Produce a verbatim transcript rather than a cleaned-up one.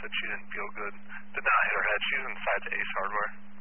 said she didn't feel good. Did not hit her head. She was inside the Ace Hardware.